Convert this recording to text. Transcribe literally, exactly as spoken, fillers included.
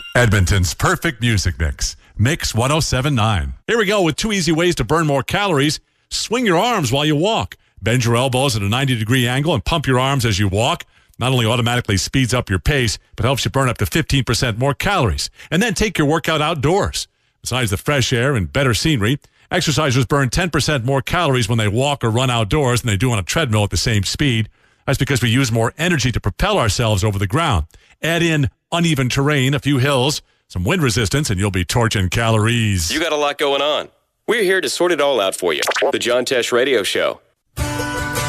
Edmonton's perfect music mix. Mix one oh seven point nine. Here we go with two easy ways to burn more calories. Swing your arms while you walk. Bend your elbows at a ninety degree angle and pump your arms as you walk. Not only automatically speeds up your pace, but helps you burn up to fifteen percent more calories. And then take your workout outdoors. Besides the fresh air and better scenery, exercisers burn ten percent more calories when they walk or run outdoors than they do on a treadmill at the same speed. That's because we use more energy to propel ourselves over the ground. Add in uneven terrain, a few hills, some wind resistance, and you'll be torching calories. You got a lot going on. We're here to sort it all out for you. The John Tesh Radio Show.